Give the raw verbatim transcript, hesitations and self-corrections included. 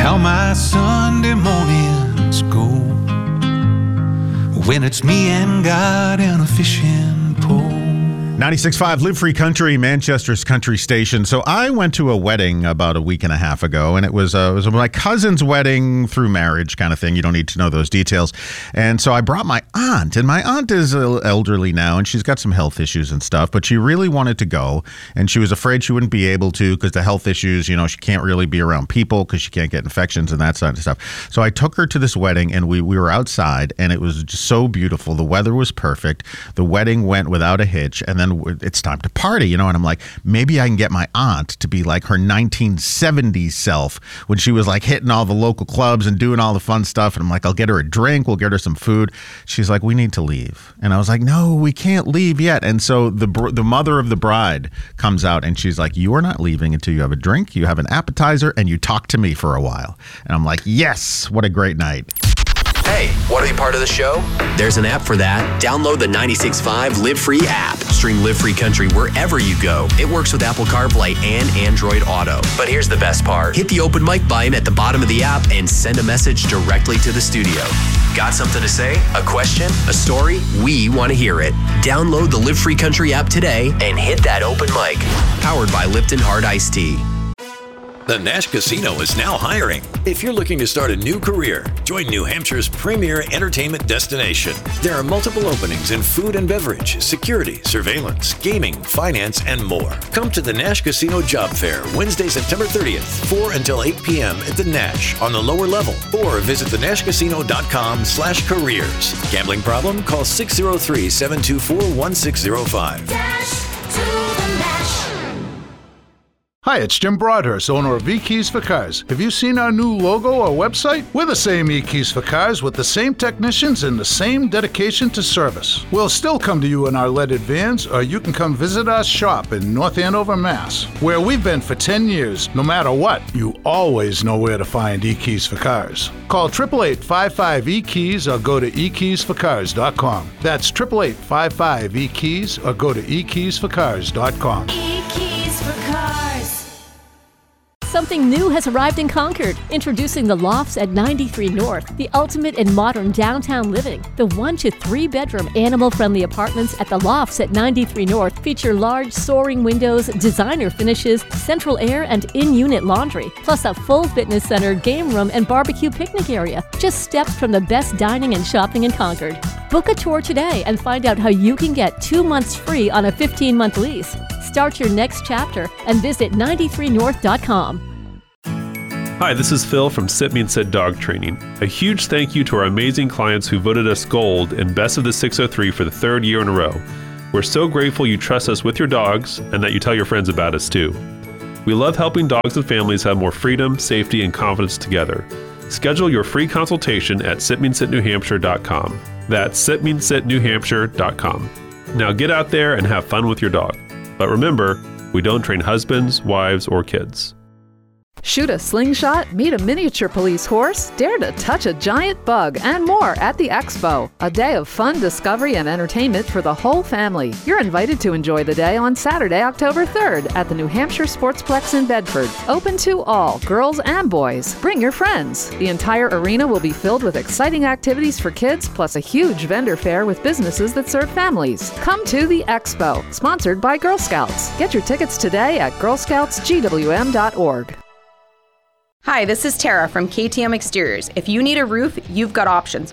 how my Sunday mornings go when it's me and God and a fishing pole. ninety-six point five Live Free Country, Manchester's country station. So I went to a wedding about a week and a half ago, and it was, uh, it was my cousin's wedding through marriage kind of thing. You don't need to know those details. And so I brought my aunt, and my aunt is elderly now, and she's got some health issues and stuff, but she really wanted to go, and she was afraid she wouldn't be able to because the health issues, you know, she can't really be around people because she can't get infections and that side of stuff. So I took her to this wedding, and we, we were outside, and it was just so beautiful. The weather was perfect. The wedding went without a hitch, and then it's time to party, you know, and I'm like, maybe I can get my aunt to be like her nineteen seventies self when she was like hitting all the local clubs and doing all the fun stuff. And I'm like, I'll get her a drink. We'll get her some food. She's like, we need to leave. And I was like, no, we can't leave yet. And so the the mother of the bride comes out and she's like, you are not leaving until you have a drink, you have an appetizer, and you talk to me for a while. And I'm like, yes, what a great night. Hey, want to be part of the show? There's an app for that. Download the ninety-six point five Live Free app. Stream Live Free Country wherever you go. It works with Apple CarPlay and Android Auto. But here's the best part. Hit the open mic button at the bottom of the app and send a message directly to the studio. Got something to say? A question? A story? We want to hear it. Download the Live Free Country app today and hit that open mic. Powered by Lipton Hard Iced Tea. The Nash Casino is now hiring. If you're looking to start a new career, join New Hampshire's premier entertainment destination. There are multiple openings in food and beverage, security, surveillance, gaming, finance, and more. Come to the Nash Casino Job Fair Wednesday, September thirtieth, four until eight p.m. at the Nash on the lower level, or visit the nash casino dot com slash careers. Gambling problem? Call six oh three, seven two four, one six oh five. Dash to the Nash. Hi, it's Jim Broadhurst, owner of E-Keys for Cars. Have you seen our new logo or website? We're the same E-Keys for Cars with the same technicians and the same dedication to service. We'll still come to you in our leaded vans, or you can come visit our shop in North Andover, Mass, where we've been for ten years. No matter what, you always know where to find E-Keys for Cars. Call eight eight eight, five five, E keys or go to e keys for cars dot com. That's eight eight eight, five five, E keys or go to e keys for cars dot com. E-Keys for Cars. Something new has arrived in Concord. Introducing the Lofts at ninety-three North, the ultimate in modern downtown living. The one to three bedroom animal-friendly apartments at the Lofts at ninety-three North feature large soaring windows, designer finishes, central air, and in-unit laundry, plus a full fitness center, game room, and barbecue picnic area. Just steps from the best dining and shopping in Concord. Book a tour today and find out how you can get two months free on a fifteen month lease. Start your next chapter and visit ninety-three north dot com. Hi, this is Phil from Sit Me and Sit Dog Training. A huge thank you to our amazing clients who voted us gold in Best of the six oh three for the third year in a row. We're so grateful you trust us with your dogs and that you tell your friends about us too. We love helping dogs and families have more freedom, safety, and confidence together. Schedule your free consultation at sit me and sit new hampshire dot com. That's sit me and sit new hampshire dot com. Now get out there and have fun with your dog. But remember, we don't train husbands, wives, or kids. Shoot a slingshot, meet a miniature police horse, dare to touch a giant bug, and more at the Expo. A day of fun, discovery, and entertainment for the whole family. You're invited to enjoy the day on Saturday, October third at the New Hampshire Sportsplex in Bedford. Open to all, girls and boys. Bring your friends. The entire arena will be filled with exciting activities for kids, plus a huge vendor fair with businesses that serve families. Come to the Expo, sponsored by Girl Scouts. Get your tickets today at girl scouts g w m dot org. Hi, this is Tara from K T M Exteriors. If you need a roof, you've got options.